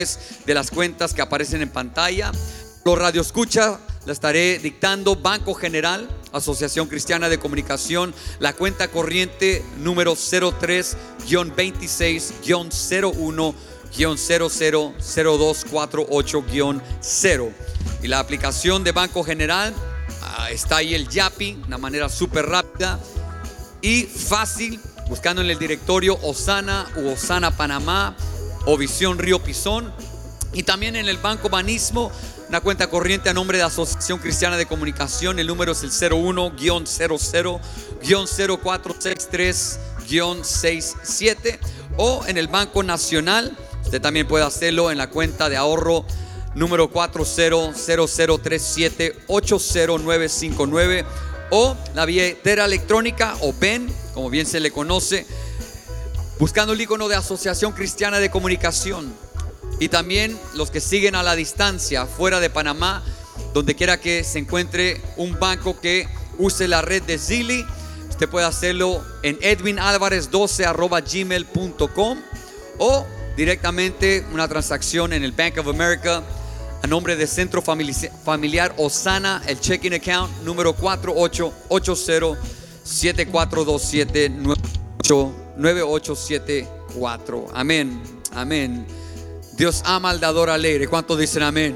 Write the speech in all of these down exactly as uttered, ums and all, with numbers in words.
de las cuentas que aparecen en pantalla. Los radioescucha la estaré dictando. Banco General, Asociación Cristiana de Comunicación, la cuenta corriente número cero tres veintiséis cero uno cero cero cero dos cuatro ocho cero. Y la aplicación de Banco General, ah, está ahí el Yapi, una manera súper rápida y fácil, buscando en el directorio Osana u Osana Panamá o Visión Río Pisón. Y también en el Banco Banismo, una cuenta corriente a nombre de Asociación Cristiana de Comunicación. El número es el cero uno cero cero cero cuatro seis tres seis siete. O en el Banco Nacional, usted también puede hacerlo en la cuenta de ahorro número cuatro cero cero cero tres siete ocho cero nueve cinco nueve. O la billetera electrónica, o B E N, como bien se le conoce, buscando el icono de Asociación Cristiana de Comunicación. Y también los que siguen a la distancia fuera de Panamá, donde quiera que se encuentre un banco que use la red de Zili, usted puede hacerlo en edwin alvarez doce arroba gmail punto com, o directamente una transacción en el Bank of America a nombre de Centro Familiar Osana, el checking account número cuatro ocho ocho cero siete cuatro dos siete nueve ocho siete cuatro. Amén, amén. Dios ama al dador alegre. ¿Cuántos dicen amén?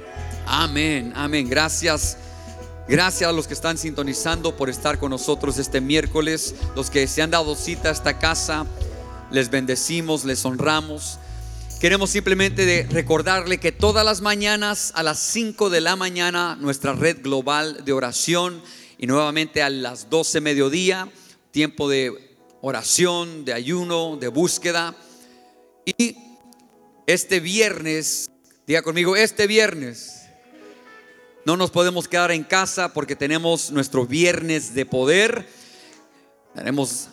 Amén, amén. Gracias. Gracias a los que están sintonizando por estar con nosotros este miércoles. Los que se han dado cita a esta casa, les bendecimos, les honramos. Queremos simplemente de recordarle que todas las mañanas a las cinco de la mañana nuestra red global de oración, y nuevamente a las doce mediodía, tiempo de oración, de ayuno, de búsqueda. Y este viernes, diga conmigo, este viernes no nos podemos quedar en casa porque tenemos nuestro viernes de poder. Tenemos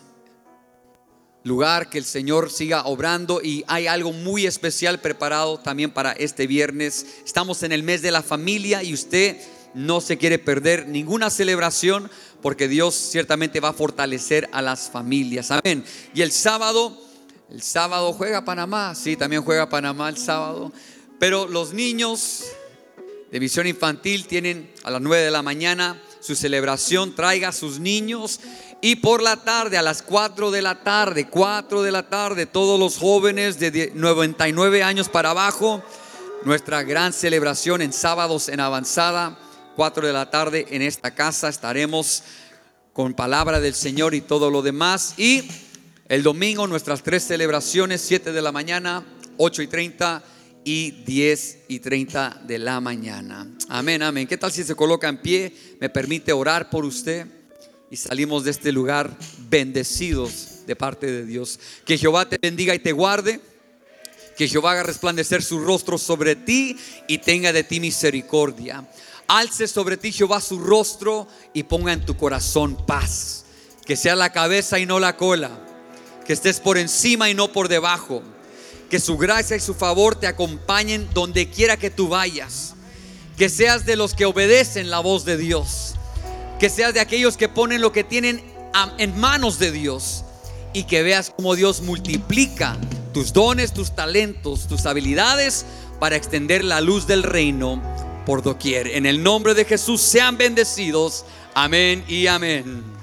lugar que el Señor siga obrando, y hay algo muy especial preparado también para este viernes. Estamos en el mes de la familia y usted no se quiere perder ninguna celebración, porque Dios ciertamente va a fortalecer a las familias. Amén. Y el sábado, el sábado juega Panamá. Sí, también juega Panamá el sábado. Pero los niños de Visión Infantil tienen a las nueve de la mañana su celebración. Traiga a sus niños. Y por la tarde, a las cuatro de la tarde, cuatro de la tarde, todos los jóvenes de noventa y nueve años para abajo, nuestra gran celebración en sábados en avanzada, cuatro de la tarde en esta casa. Estaremos con palabra del Señor y todo lo demás. Y el domingo nuestras tres celebraciones, siete de la mañana, ocho y treinta y diez y treinta de la mañana. Amén, amén. ¿Qué tal si se coloca en pie? Me permite orar por usted. Y salimos de este lugar bendecidos de parte de Dios. Que Jehová te bendiga y te guarde. Que Jehová haga resplandecer su rostro sobre ti y tenga de ti misericordia. Alce sobre ti Jehová su rostro y ponga en tu corazón paz. Que sea la cabeza y no la cola. Que estés por encima y no por debajo. Que su gracia y su favor te acompañen donde quiera que tú vayas. Que seas de los que obedecen la voz de Dios. Que seas de aquellos que ponen lo que tienen en manos de Dios, y que veas cómo Dios multiplica tus dones, tus talentos, tus habilidades para extender la luz del reino por doquier. En el nombre de Jesús sean bendecidos. Amén y amén.